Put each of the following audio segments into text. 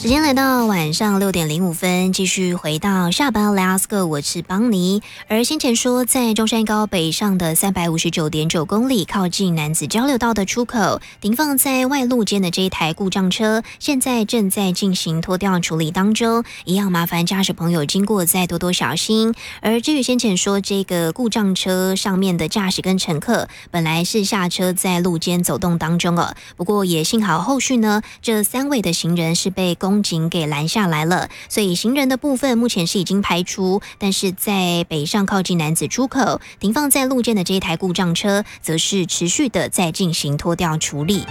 时间来到晚上6:05，继续回到下班 Let's Go， 我是邦尼。而先前说在中山高北上的359.9公里，靠近男子交流道的出口，停放在外路间的这一台故障车，现在正在进行拖吊处理当中，一样麻烦驾驶朋友经过再多多小心。而至于先前说这个故障车上面的驾驶跟乘客，本来是下车在路间走动当中了，不过也幸好后续呢，这3位的行人是被公警给拦下来了，所以行人的部分目前是已经排除，但是在北上靠近男子出口停放在路间的这一台故障车，则是持续的在进行拖吊处理。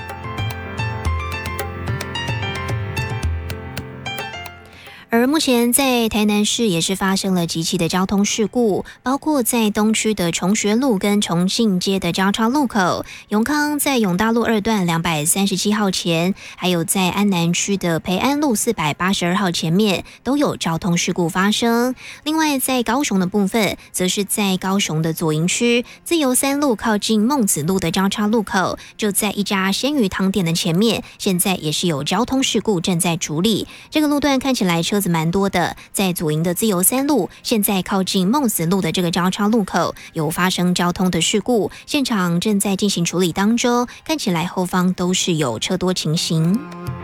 而目前在台南市也是发生了几起的交通事故，包括在东区的崇学路跟重庆街的交叉路口，永康在永大路2段237号前，还有在安南区的培安路482号前面都有交通事故发生。另外在高雄的部分，则是在高雄的左营区自由3路靠近孟子路的交叉路口，就在一家鲜鱼汤店的前面，现在也是有交通事故正在处理。这个路段看起来车子蛮多的，在左营的自由3路，现在靠近孟子路的这个交叉路口有发生交通的事故，现场正在进行处理当中，看起来后方都是有车多情形。